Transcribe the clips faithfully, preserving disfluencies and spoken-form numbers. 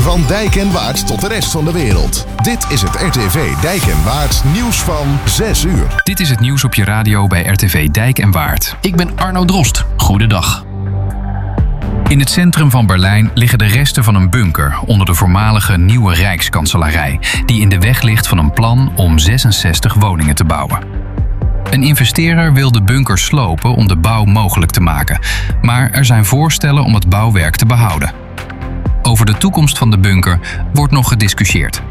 Van Dijk en Waard tot de rest van de wereld. Dit is het R T V Dijk en Waard nieuws van zes uur. Dit is het nieuws op je radio bij R T V Dijk en Waard. Ik ben Arno Drost. Goedendag. In het centrum van Berlijn liggen de resten van een bunker onder de voormalige Nieuwe Rijkskanselarij, die in de weg ligt van een plan om zesenzestig woningen te bouwen. Een investeerder wil de bunker slopen om de bouw mogelijk te maken, maar er zijn voorstellen om het bouwwerk te behouden. Over de toekomst van de bunker wordt nog gediscussieerd.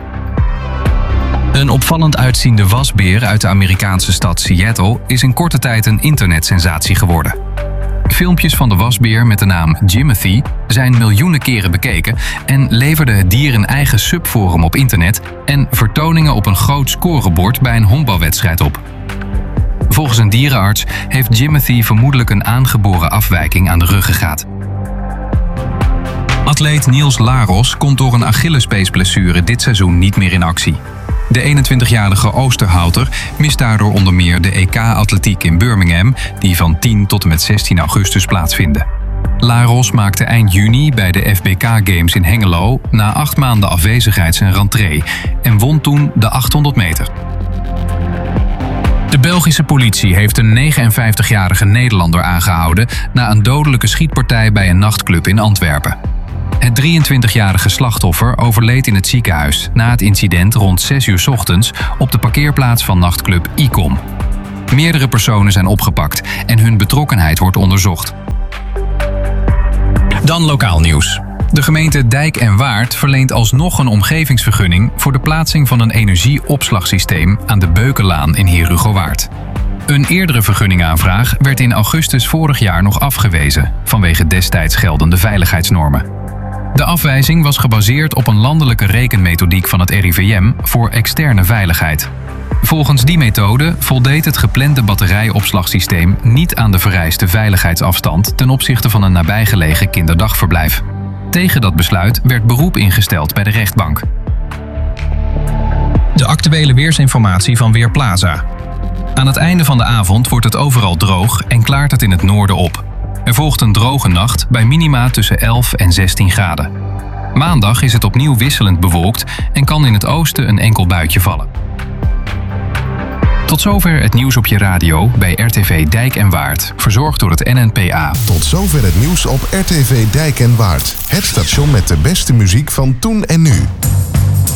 Een opvallend uitziende wasbeer uit de Amerikaanse stad Seattle is in korte tijd een internetsensatie geworden. Filmpjes van de wasbeer met de naam Jimothy zijn miljoenen keren bekeken en leverde het dier een eigen subforum op internet en vertoningen op een groot scorebord bij een honkbalwedstrijd op. Volgens een dierenarts heeft Jimothy vermoedelijk een aangeboren afwijking aan de ruggengraat. Atleet Niels Laros komt door een Achillespeesblessure dit seizoen niet meer in actie. De eenentwintigjarige Oosterhouter mist daardoor onder meer de E K-atletiek in Birmingham, die van tien tot en met zestien augustus plaatsvinden. Laros maakte eind juni bij de F B K Games in Hengelo na acht maanden afwezigheid zijn rentree en won toen de achthonderd meter. De Belgische politie heeft een negenenvijftigjarige Nederlander aangehouden na een dodelijke schietpartij bij een nachtclub in Antwerpen. Het drieëntwintigjarige slachtoffer overleed in het ziekenhuis na het incident rond zes uur 's ochtends op de parkeerplaats van nachtclub Icom. Meerdere personen zijn opgepakt en hun betrokkenheid wordt onderzocht. Dan lokaal nieuws. De gemeente Dijk en Waard verleent alsnog een omgevingsvergunning voor de plaatsing van een energieopslagsysteem aan de Beukenlaan in Heerhugowaard. Een eerdere vergunningaanvraag werd in augustus vorig jaar nog afgewezen vanwege destijds geldende veiligheidsnormen. De afwijzing was gebaseerd op een landelijke rekenmethodiek van het R I V M voor externe veiligheid. Volgens die methode voldeed het geplande batterijopslagsysteem niet aan de vereiste veiligheidsafstand ten opzichte van een nabijgelegen kinderdagverblijf. Tegen dat besluit werd beroep ingesteld bij de rechtbank. De actuele weersinformatie van Weerplaza. Aan het einde van de avond wordt het overal droog en klaart het in het noorden op. Er volgt een droge nacht bij minima tussen elf en zestien graden. Maandag is het opnieuw wisselend bewolkt en kan in het oosten een enkel buitje vallen. Tot zover het nieuws op je radio bij R T V Dijk en Waard, verzorgd door het N N P A. Tot zover het nieuws op R T V Dijk en Waard. Het station met de beste muziek van toen en nu.